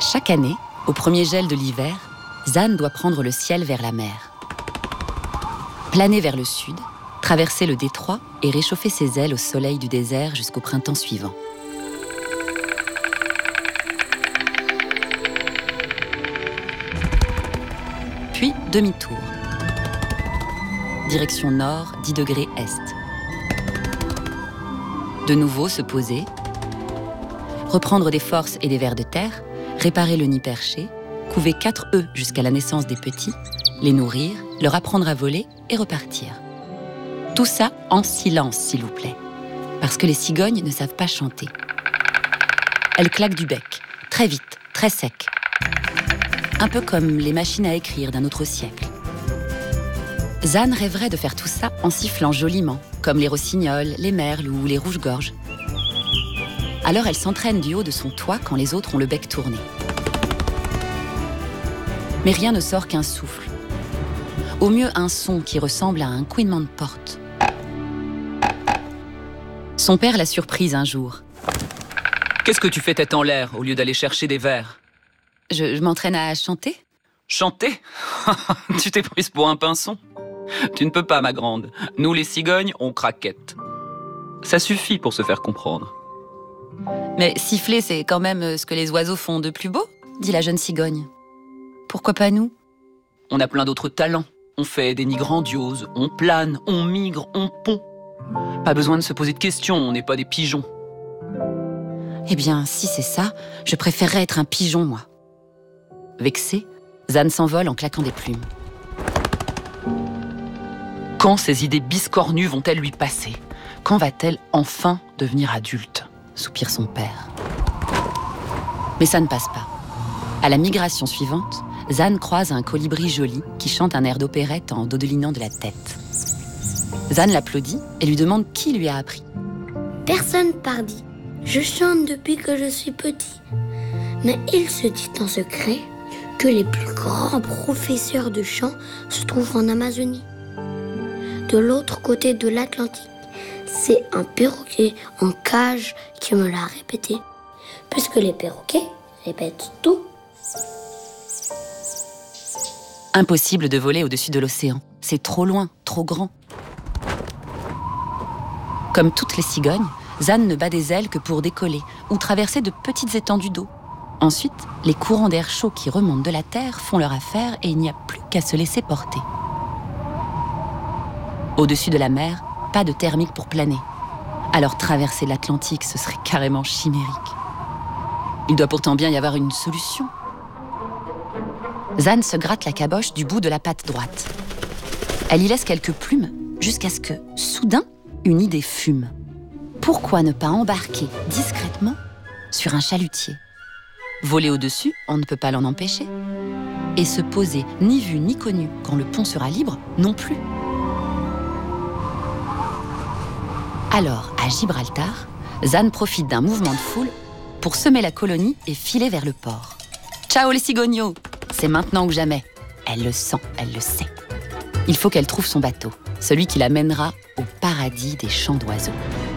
Chaque année, au premier gel de l'hiver, Zan doit prendre le ciel vers la mer. Planer vers le sud, traverser le détroit et réchauffer ses ailes au soleil du désert jusqu'au printemps suivant. Puis demi-tour. Direction nord, 10 degrés est. De nouveau se poser, reprendre des forces et des vers de terre, réparer le nid perché, couver 4 œufs jusqu'à la naissance des petits, les nourrir, leur apprendre à voler et repartir. Tout ça en silence, s'il vous plaît, parce que les cigognes ne savent pas chanter. Elles claquent du bec, très vite, très sec. Un peu comme les machines à écrire d'un autre siècle. Zan rêverait de faire tout ça en sifflant joliment, comme les rossignols, les merles ou les rouges-gorges. Alors elle s'entraîne du haut de son toit quand les autres ont le bec tourné. Mais rien ne sort qu'un souffle. Au mieux un son qui ressemble à un couinement de porte. Son père l'a surprise un jour. « Qu'est-ce que tu fais tête en l'air au lieu d'aller chercher des vers ?»« Je m'entraîne à chanter. » »« Chanter ? Tu t'es prise pour un pinson ? Tu ne peux pas, ma grande. Nous, les cigognes, on craquette. Ça suffit pour se faire comprendre. » « Mais siffler, c'est quand même ce que les oiseaux font de plus beau, » dit la jeune cigogne. « Pourquoi pas nous ? » On a plein d'autres talents. On fait des nids grandioses, on plane, on migre, on pond. Pas besoin de se poser de questions, on n'est pas des pigeons. Eh bien, si c'est ça, je préférerais être un pigeon, moi. Vexée, Zan s'envole en claquant des plumes. Quand ces idées biscornues vont-elles lui passer ? Quand va-t-elle enfin devenir adulte ? Soupire son père. Mais ça ne passe pas. À la migration suivante, Zan croise un colibri joli qui chante un air d'opérette en dodelinant de la tête. Zan l'applaudit et lui demande qui lui a appris. Personne pardi. Je chante depuis que je suis petit. Mais il se dit en secret que les plus grands professeurs de chant se trouvent en Amazonie. De l'autre côté de l'Atlantique, c'est un perroquet en cage qui me l'a répété. Puisque les perroquets répètent tout. Impossible de voler au-dessus de l'océan. C'est trop loin, trop grand. Comme toutes les cigognes, Zan ne bat des ailes que pour décoller ou traverser de petites étendues d'eau. Ensuite, les courants d'air chaud qui remontent de la terre font leur affaire et il n'y a plus qu'à se laisser porter. Au-dessus de la mer, pas de thermique pour planer. Alors traverser l'Atlantique, ce serait carrément chimérique. Il doit pourtant bien y avoir une solution. Zan se gratte la caboche du bout de la patte droite. Elle y laisse quelques plumes jusqu'à ce que, soudain, une idée fume. Pourquoi ne pas embarquer discrètement sur un chalutier ? Voler au-dessus, on ne peut pas l'en empêcher. Et se poser ni vu ni connu quand le pont sera libre, non plus. Alors, à Gibraltar, Zan profite d'un mouvement de foule pour semer la colonie et filer vers le port. Ciao les cigognos ! C'est maintenant ou jamais. Elle le sent, elle le sait. Il faut qu'elle trouve son bateau, celui qui la mènera au paradis des chants d'oiseaux.